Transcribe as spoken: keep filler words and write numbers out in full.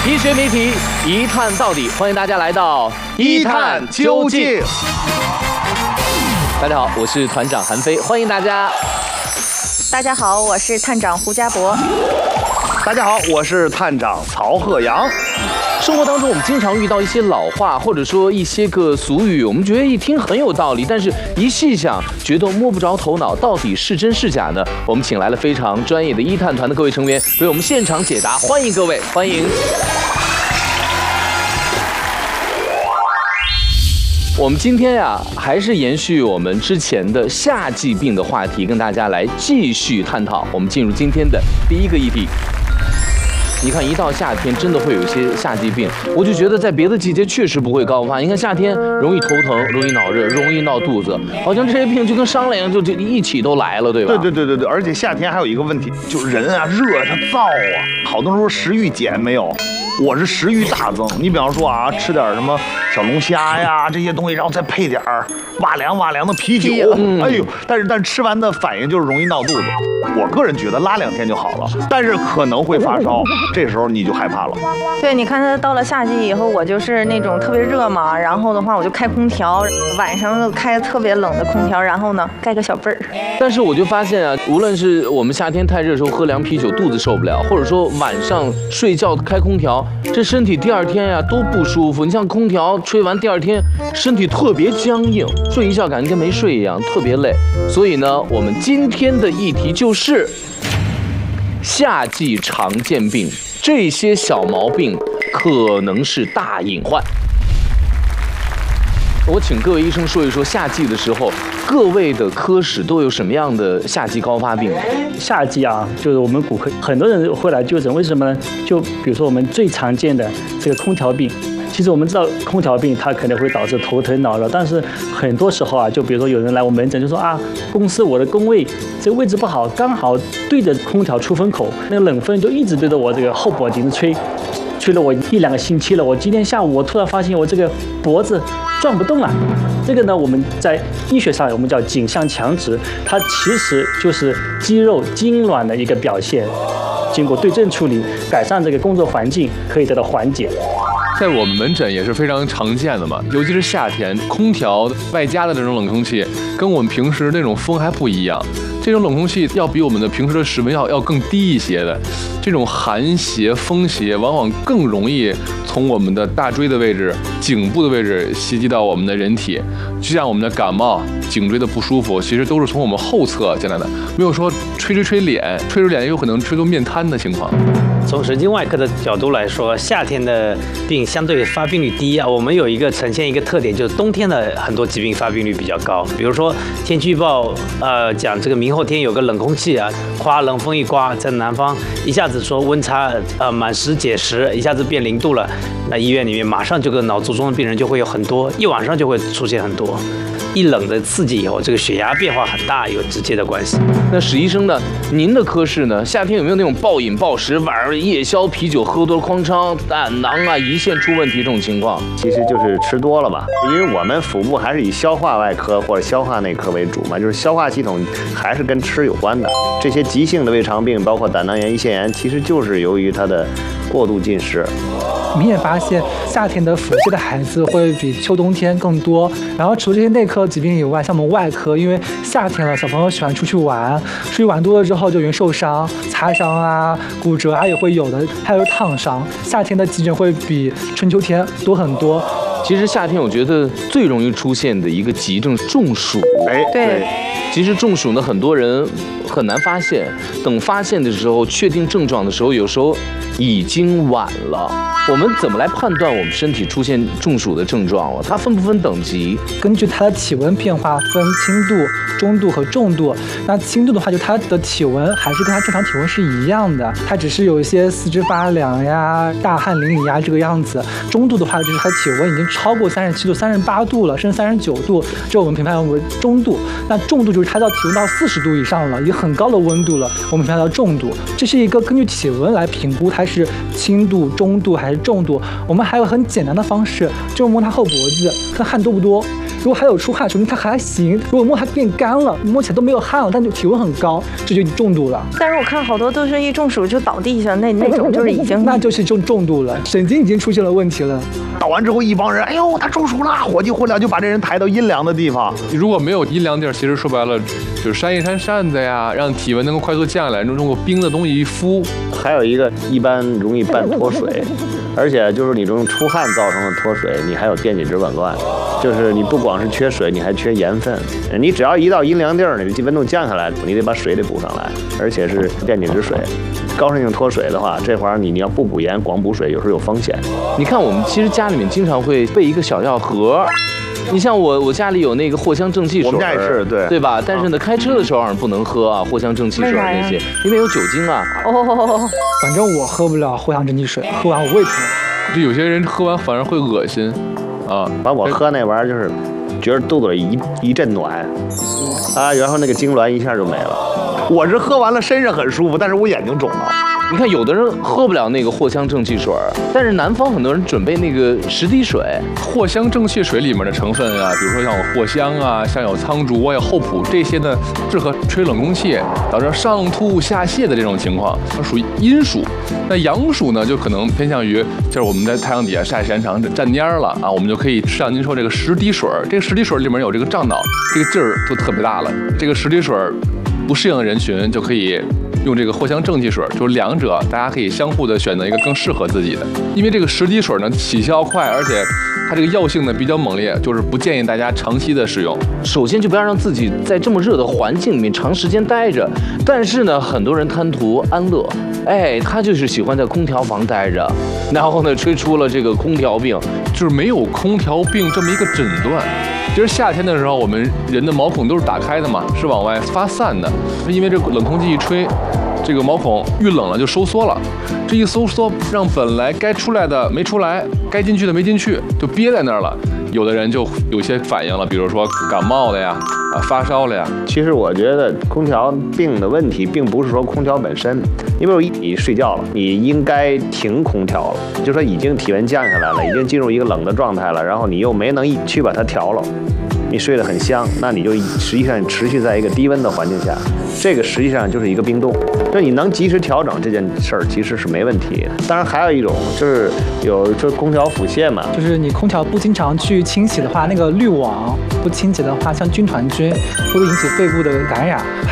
医学谜题一探到底，欢迎大家来到一探究竟。 大家好，我是团长韩飞，欢迎大家。 大家好，我是探长胡家博。 大家好，我是探长曹鹤阳。 生活当中，我们经常遇到一些老话，或者说一些个俗语，我们觉得一听很有道理，但是一细想，觉得摸不着头脑，到底是真是假呢？我们请来了非常专业的一探团的各位成员，为我们现场解答，欢迎各位，欢迎。我们今天呀，还是延续我们之前的夏季病的话题，跟大家来继续探讨。我们进入今天的第一个议题。你看，一到夏天，真的会有一些夏季病。我就觉得在别的季节确实不会高发。你看夏天容易头疼，容易脑热，容易闹肚子，好像这些病就跟伤了一样，就就一起都来了，对吧？ 对对对对对，而且夏天还有一个问题，就是人啊热他燥啊，好多人说食欲减没有。我是食欲大增，你比方说啊，吃点什么小龙虾呀这些东西，然后再配点哇凉哇凉的啤酒，哎呦，但是但是吃完的反应就是容易闹肚子。我个人觉得拉两天就好了，但是可能会发烧，这时候你就害怕了。 对，你看他到了夏季以后，我就是那种特别热嘛，然后的话我就开空调，晚上开特别冷的空调，然后呢盖个小被儿。 但是我就发现啊，无论是我们夏天太热的时候喝凉啤酒肚子受不了，或者说晚上睡觉开空调，这身体第二天呀、啊、都不舒服。你像空调吹完第二天，身体特别僵硬，睡一觉感觉跟没睡一样，特别累。所以呢，我们今天的议题就是夏季常见病，这些小毛病可能是大隐患。我请各位医生说一说，夏季的时候，各位的科室都有什么样的夏季高发病？ 夏季啊，就是我们骨科很多人会来就诊，为什么呢？就比如说我们最常见的这个空调病。其实我们知道空调病它可能会导致头疼脑热，但是很多时候啊，就比如说有人来我门诊就说啊，公司我的工位这个位置不好，刚好对着空调出风口，那个冷风就一直对着我这个后脖颈吹，吹了我一两个星期了。我今天下午我突然发现我这个脖子转不动了。这个呢，我们在医学上我们叫颈项强直，它其实就是肌肉痉挛的一个表现。经过对症处理，改善这个工作环境，可以得到缓解。 在我们门诊也是非常常见的嘛，尤其是夏天，空调外加的这种冷空气，跟我们平时那种风还不一样。这种冷空气要比我们的平时的室温要要更低一些的，这种寒邪、风邪往往更容易从我们的大椎的位置、颈部的位置袭击到我们的人体。就像我们的感冒、颈椎的不舒服，其实都是从我们后侧进来的，没有说吹吹吹脸，吹吹脸有可能吹出面瘫的情况。 从神经外科的角度来说，夏天的病相对发病率低啊。我们有一个呈现一个特点，就是冬天的很多疾病发病率比较高。比如说天气预报，呃，讲这个明后天有个冷空气啊，刮冷风一刮，在南方一下子说温差呃满十减十，一下子变零度了，那医院里面马上这个脑卒中的病人就会有很多，一晚上就会出现很多。一冷的刺激以后，这个血压变化很大，有直接的关系。 那史医生呢？您的科室呢？夏天有没有那种暴饮暴食，晚上夜宵啤酒喝多了哐当胆囊啊胰腺出问题这种情况？ 其实就是吃多了吧，因为我们腹部还是以消化外科或者消化内科为主嘛，就是消化系统还是跟吃有关的。这些急性的胃肠病，包括胆囊炎、胰腺炎，其实就是由于它的过度进食。 明显发现夏天的腹泻的孩子会比秋冬天更多。然后除了这些内科疾病以外，像我们外科，因为夏天了，小朋友喜欢出去玩，出去玩多了之后就容易受伤，擦伤啊、骨折啊也会有的，还有烫伤。夏天的急诊会比春秋天多很多。 其实夏天我觉得最容易出现的一个急症中暑。 哎， 对。 其实中暑呢，很多人很难发现，等发现的时候，确定症状的时候，有时候已经晚了。我们怎么来判断我们身体出现中暑的症状了？它分不分等级？ 根据它的体温变化分轻度、中度和重度。那轻度的话，就它的体温还是跟它正常体温是一样的，它只是有一些四肢发凉呀、大汗淋漓呀这个样子。中度的话，就是它体温已经超过三十七度、三十八度了，甚至三十九度，这我们评判为中度。那重度就是它到体温到四十度以上了，已经很高的温度了，我们评判到重度。这是一个根据体温来评估它是轻度、中度还是重度。我们还有很简单的方式，就是摸它后脖子，看汗多不多。 如果还有出汗，说明它还行；如果摸它变干了，摸起来都没有汗了，但就体温很高，这就重度了。 但是我看好多都是一中暑就倒地上，那那种就是已经那就是重重度了，神经已经出现了问题了。 倒完之后，一帮人，哎呦，他中暑了，火急火燎就把这人抬到阴凉的地方。 如果没有阴凉地儿，其实说白了就是扇一扇扇子呀，让体温能够快速降下来，用个冰的东西一敷。 还有一个一般容易伴脱水，而且就是你这种出汗造成的脱水，你还有电解质紊乱，就是你不光是缺水，你还缺盐分。你只要一到阴凉地儿，你的温度降下来，你得把水得补上来，而且是电解质水。高渗性脱水的话，这会儿你你要不补盐光补水，有时候有风险。 你看我们其实家里面经常会备一个小药盒。你像我，我家里有那个藿香正气水， 我们家也是，对对吧？但是呢，开车的时候好像不能喝啊，藿香正气水那些，因为有酒精啊。 哦， 反正我喝不了藿香正气水，喝完我胃疼。 就有些人喝完反而会恶心，啊， 完我喝那玩意儿就是觉得肚子里一一阵暖，啊，然后那个痉挛一下就没了。 我是喝完了身上很舒服，但是我眼睛肿了。 你看，有的人喝不了那个藿香正气水，但是南方很多人准备那个十滴水。 藿香正气水里面的成分啊，比如说像有藿香啊，像有苍竹啊、有厚朴这些呢，适合吹冷空气，导致上吐下泻的这种情况，属于阴暑。那阳暑呢，就可能偏向于就是我们在太阳底下晒时间长站蔫了啊，我们就可以像您说这个十滴水，这个十滴水里面有这个胀脑，这个劲儿就特别大了。这个十滴水不适应的人群就可以用这个藿香正气水，就是两者大家可以相互的选择一个更适合自己的。因为这个十滴水呢起效快，而且它这个药性呢比较猛烈，就是不建议大家长期的使用。 首先就不要让自己在这么热的环境里面长时间待着。但是呢，很多人贪图安乐，哎，他就是喜欢在空调房待着，然后呢吹出了这个空调病， 就是没有空调病这么一个诊断。其实夏天的时候，我们人的毛孔都是打开的嘛，是往外发散的。因为这冷空气一吹，这个毛孔遇冷了就收缩了，这一收缩让本来该出来的没出来，该进去的没进去，就憋在那儿了。有的人就有些反应了，比如说感冒了呀，啊发烧了呀。 其实我觉得空调病的问题并不是说空调本身，你比如你睡觉了，你应该停空调了，就说已经体温降下来了，已经进入一个冷的状态了，然后你又没能去把它调了。你睡得很香，那你就实际上持续在一个低温的环境下，这个实际上就是一个冰冻。就你能及时调整这件事儿，其实是没问题。当然还有一种就是有就是空调腹泻嘛， 就是你空调不经常去清洗的话，那个滤网不清洁的话，像菌团菌会引起肺部的感染。